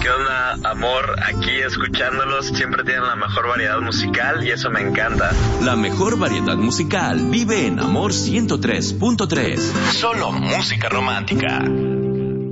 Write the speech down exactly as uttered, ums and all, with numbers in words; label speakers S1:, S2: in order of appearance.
S1: ¿Qué onda, amor? Aquí escuchándolos, siempre tienen la mejor variedad musical y eso me encanta.
S2: La mejor variedad musical vive en Amor ciento tres punto tres.
S3: Solo música romántica.